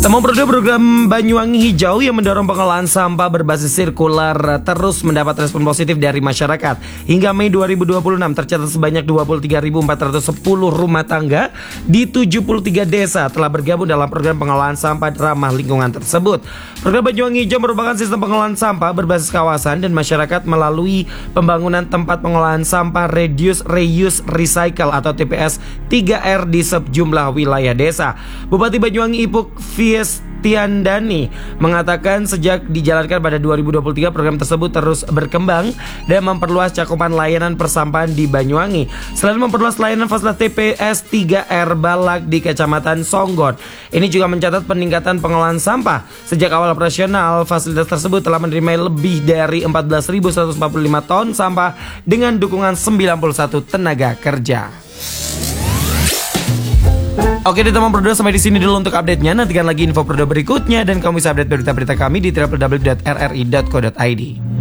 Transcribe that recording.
Teman program Banyuwangi Hijau yang mendorong pengelolaan sampah berbasis sirkular terus mendapat respon positif dari masyarakat. Hingga Mei 2026 tercatat sebanyak 23.410 rumah tangga di 73 desa telah bergabung dalam program pengelolaan sampah ramah lingkungan tersebut. Program Banyuwangi Hijau merupakan sistem pengelolaan sampah berbasis kawasan dan masyarakat melalui pembangunan tempat pengolahan sampah Reduce, Reuse, Recycle atau TPS 3R di sejumlah wilayah desa. Bupati Banyuwangi Ipuk Fiestiandani mengatakan sejak dijalankan pada 2023 program tersebut terus berkembang dan memperluas cakupan layanan persampahan di Banyuwangi. Selain memperluas layanan fasilitas TPS 3R Balak di Kecamatan Songgon, ini juga mencatat peningkatan pengelolaan sampah. Sejak awal operasional, fasilitas tersebut telah menerima lebih dari 14.145 ton sampah dengan dukungan 91 tenaga kerja. Oke deh teman Prodo, sampai di sini dulu untuk update-nya. Nantikan lagi info Prodo berikutnya dan kamu bisa update berita-berita kami di www.rri.co.id.